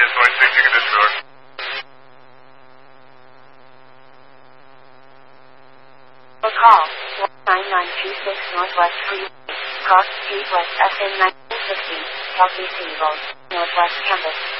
Yes, 160 to shore. Call 19926 Northwest Freeway, Cross Street West FN 1960, Southeast Eagle, Northwest Campus.